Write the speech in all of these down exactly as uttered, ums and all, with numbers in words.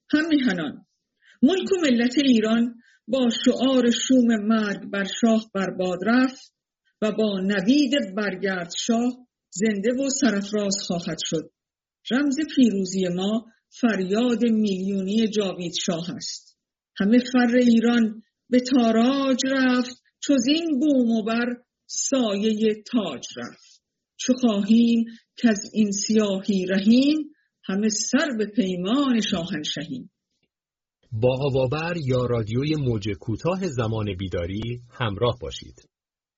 هم میهنان. ملک و ملت ایران با شعار شوم مرگ بر شاه برباد رفت و با نوید برگرد شاه زنده و سرفراز خواهد شد. رمز پیروزی ما فریاد میلیونی جاوید شاه است. همه فر ایران به تاراج رفت، چوز این بوم و بر سایه تاج رفت. چو خواهیم که از این سیاهی رهیم، همه سر به پیمان شاهنشهیم. با هوابر یا رادیوی موج کوتاه زمان بیداری همراه باشید.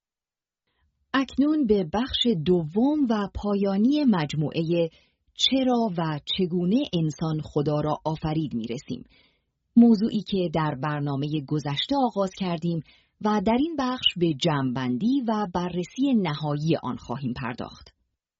اکنون به بخش دوم و پایانی مجموعه چرا و چگونه انسان خدا را آفرید می رسیم. موضوعی که در برنامه گذشته آغاز کردیم و در این بخش به جمع‌بندی و بررسی نهایی آن خواهیم پرداخت.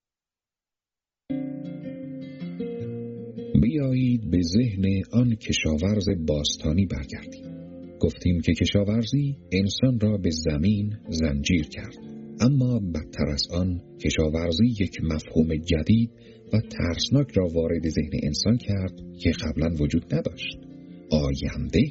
بیایید به ذهن آن کشاورز باستانی برگردیم. گفتیم که کشاورزی انسان را به زمین زنجیر کرد، اما بدتر از آن کشاورزی یک مفهوم جدید و ترسناک را وارد ذهن انسان کرد که قبلا وجود نداشت. آینده.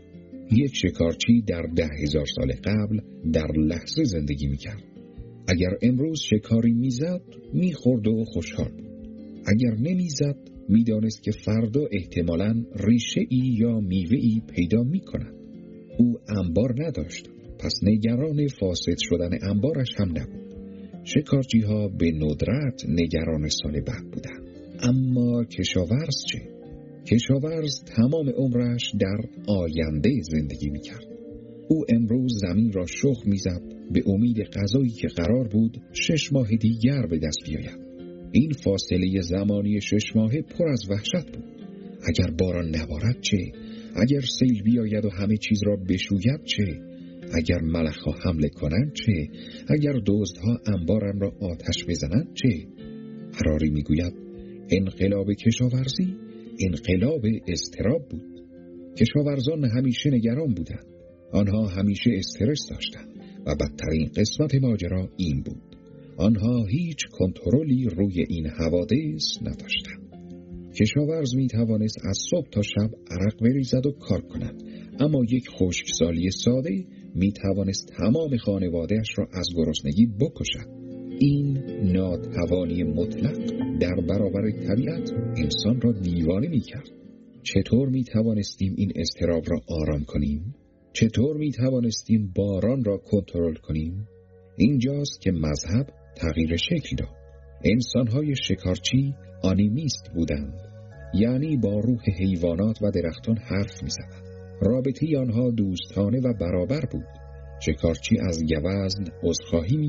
یک شکارچی در ده هزار سال قبل در لحظه زندگی میکرد. اگر امروز شکاری میزد میخورد و خوشحال بود. اگر نمیزد میدانست که فردا احتمالاً ریشه ای یا میوه ای پیدا میکند. او انبار نداشت، پس نگران فاسد شدن انبارش هم نبود. شکارچی ها به ندرت نگران سال بعد بودند. اما کشاورز چه؟ کشاورز تمام عمرش در آینده زندگی میکرد. او امروز زمین را شخم میزد به امید غذایی که قرار بود شش ماه دیگر به دست بیاید. این فاصله زمانی شش ماهه پر از وحشت بود. اگر باران نبارد چه؟ اگر سیل بیاید و همه چیز را بشوید چه؟ اگر ملخ‌ها حمله کنند چه؟ اگر دزدها انبارم را آتش بزنند چه؟ حراری میگوید انقلاب کشاورزی انقلاب اضطراب بود. کشاورزان همیشه نگران بودند. آنها همیشه استرس داشتند و بدترین قسمت ماجرا این بود. آنها هیچ کنترلی روی این حوادث نداشتند. کشاورز می توانست از صبح تا شب عرق بریزد و کار کند، اما یک خشکسالی ساده می توانست تمام خانواده‌اش را از گرسنگی بکشد. این ناتوانی مطلق در برابر طبیعت انسان را دیوانه می کرد. چطور می توانستیم این اضطراب را آرام کنیم؟ چطور می توانستیم باران را کنترل کنیم؟ اینجاست که مذهب تغییر شکل داد. انسان‌های شکارچی آنیمیست بودند، یعنی با روح حیوانات و درختان حرف می‌زدند. رابطه آنها دوستانه و برابر بود. شکارچی از گوزن عذرخواهی